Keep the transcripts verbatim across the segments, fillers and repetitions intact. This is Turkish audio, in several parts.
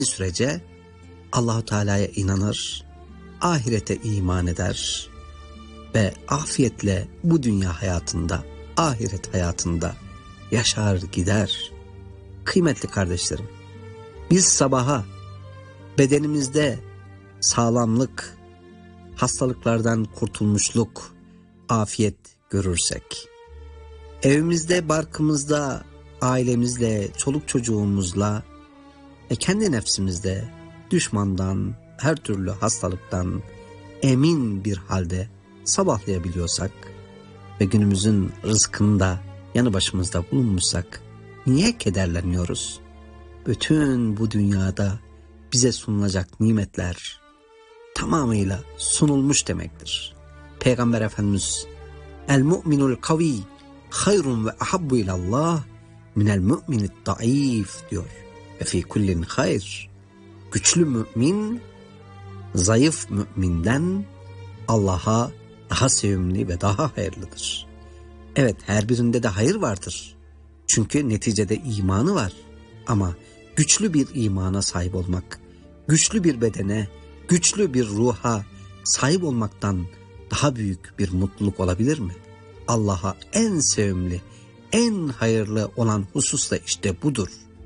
sürece Allahu Teala'ya inanır, ahirete iman eder ve afiyetle bu dünya hayatında, ahiret hayatında yaşar gider. Kıymetli kardeşlerim, biz sabaha bedenimizde sağlamlık, hastalıklardan kurtulmuşluk, afiyet görürsek, evimizde, barkımızda, ailemizle, çoluk çocuğumuzla ve kendi nefsimizde düşmandan, her türlü hastalıktan emin bir halde sabahlayabiliyorsak ve günümüzün rızkını da yanı başımızda bulunmuşsak niye kederleniyoruz? Bütün bu dünyada bize sunulacak nimetler tamamıyla sunulmuş demektir. Peygamber Efendimiz el mu'minul kavi hayrun ve ahabbu ilallah minel mu'minid daif diyor. Ve fi kullin hayr. Güçlü mümin zayıf müminden Allah'a daha sevimli ve daha hayırlıdır. Evet, her birinde de hayır vardır. Çünkü neticede imanı var. Ama güçlü bir imana sahip olmak, güçlü bir bedene, güçlü bir ruha sahip olmaktan daha büyük bir mutluluk olabilir mi? Allah'a en sevimli, en hayırlı olan husus da işte budur.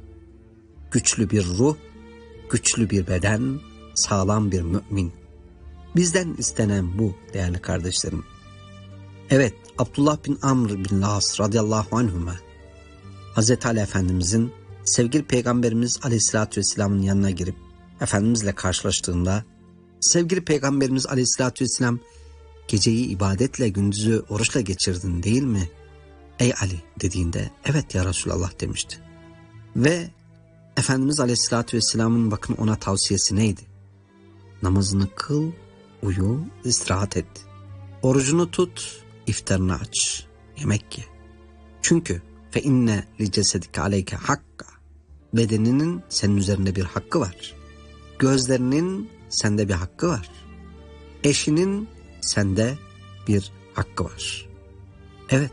Güçlü bir ruh, güçlü bir beden, sağlam bir mümin. Bizden istenen bu değerli kardeşlerim. Evet, Abdullah bin Amr bin As radıyallahu anhuma Hazreti Ali Efendimizin sevgili Peygamberimiz Aleyhisselatü Vesselam'ın yanına girip Efendimizle karşılaştığında, sevgili Peygamberimiz Aleyhisselatü Vesselam geceyi ibadetle, gündüzü oruçla geçirdin değil mi ey Ali dediğinde, evet ya Resulallah demişti. Ve Efendimiz Aleyhisselatü Vesselam'ın bakın ona tavsiyesi neydi? Namazını kıl, uyu, istirahat et. Orucunu tut, iftarını aç, yemek ye. Çünkü fe inne li cesedike aleyke hakka. Bedeninin senin üzerinde bir hakkı var. Gözlerinin sende bir hakkı var. Eşinin sende bir hakkı var. Evet,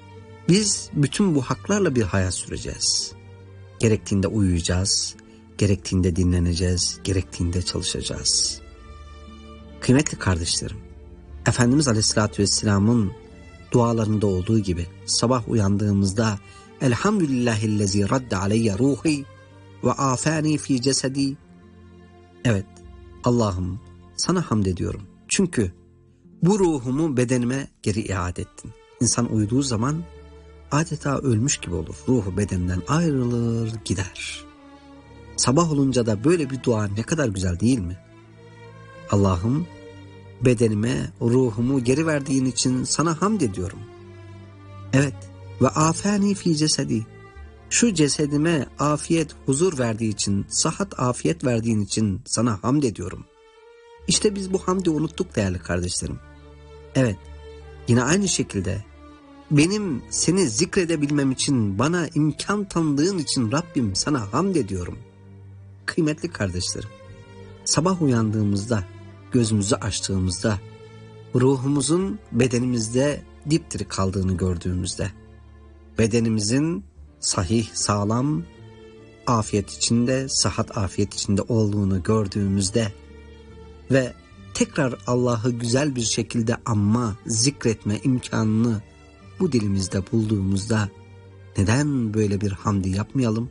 biz bütün bu haklarla bir hayat süreceğiz. Gerektiğinde uyuyacağız, gerektiğinde dinleneceğiz, gerektiğinde çalışacağız. Kıymetli kardeşlerim, Efendimiz Aleyhisselatü Vesselam'ın dualarında olduğu gibi sabah uyandığımızda Elhamdülillahillezî radde aleyye ruhi ve afani fi cesedi. Evet, Allah'ım sana hamd ediyorum. Çünkü bu ruhumu bedenime geri iade ettin. İnsan uyuduğu zaman adeta ölmüş gibi olur. Ruhu bedeninden ayrılır gider. Sabah olunca da böyle bir dua ne kadar güzel değil mi? Allah'ım bedenime ruhumu geri verdiğin için sana hamd ediyorum. Evet, ve afani fi cesedi. Şu cesedime afiyet, huzur verdiği için, sıhhat, afiyet verdiğin için sana hamd ediyorum. İşte biz bu hamdi unuttuk değerli kardeşlerim. Evet, yine aynı şekilde benim seni zikredebilmem için, bana imkan tanıdığın için Rabbim sana hamd ediyorum. Kıymetli kardeşlerim, sabah uyandığımızda, gözümüzü açtığımızda, ruhumuzun bedenimizde dipdiri kaldığını gördüğümüzde, bedenimizin sahih, sağlam, afiyet içinde, sıhhat afiyet içinde olduğunu gördüğümüzde ve tekrar Allah'ı güzel bir şekilde anma, zikretme imkanını bu dilimizde bulduğumuzda neden böyle bir hamdi yapmayalım?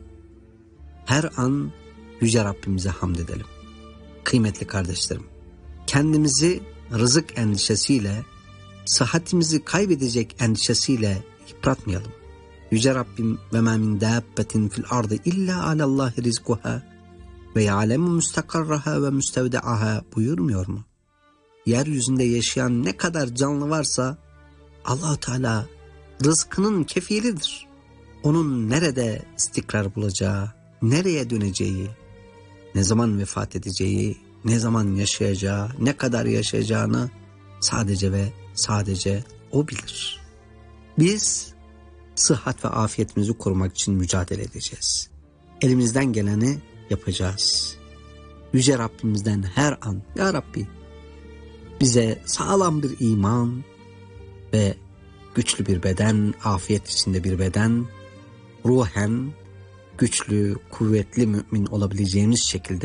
Her an Yüce Rabbimize hamd edelim. Kıymetli kardeşlerim, kendimizi rızık endişesiyle, sıhhatimizi kaybedecek endişesiyle yıpratmayalım. Yüce Rabbim ve mâ min dâbbetin fil ardı illa alallâhi rizkuhâ ve ya'lemu müstakarraha ve müstevdeaha buyurmuyor mu? Yeryüzünde yaşayan ne kadar canlı varsa Allah-u Teala rızkının kefilidir. Onun nerede istikrar bulacağı, nereye döneceği, ne zaman vefat edeceği, ne zaman yaşayacağı, ne kadar yaşayacağını sadece ve sadece O bilir. Biz sıhhat ve afiyetimizi korumak için mücadele edeceğiz. Elimizden geleni yapacağız. Yüce Rabbimizden her an, Ya Rabbi bize sağlam bir iman ve güçlü bir beden, afiyet içinde bir beden, ruhen güçlü, kuvvetli mümin olabileceğimiz şekilde